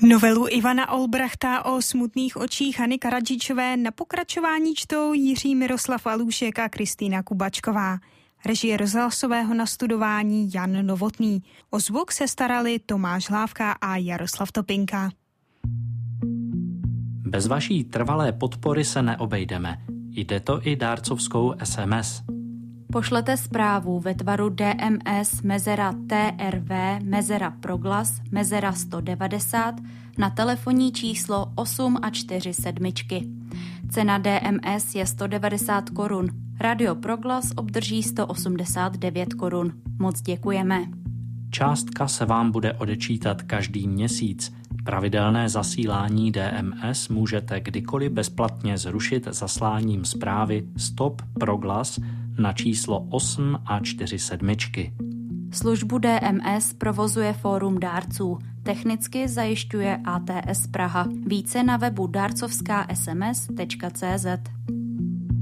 Novelu Ivana Olbrachta o smutných očích Hany Karadžičové na pokračování čtou Jiří Miroslav Alůšek a Kristýna Kubačková. Režie rozhlasového nastudování Jan Novotný. O zvuk se starali Tomáš Hlávka a Jaroslav Topinka. Bez vaší trvalé podpory se neobejdeme. Jde to i dárcovskou SMS. Pošlete zprávu ve tvaru DMS mezera TRV mezera proglas mezera 190 na telefonní číslo 847. Cena DMS je 190 korun. Radio Proglas obdrží 189 korun. Moc děkujeme. Částka se vám bude odečítat každý měsíc. Pravidelné zasílání DMS můžete kdykoliv bezplatně zrušit zasláním zprávy Stop Proglas na číslo 847. Službu DMS provozuje Fórum dárců. Technicky zajišťuje ATS Praha. Více na webu darcovskasms.cz.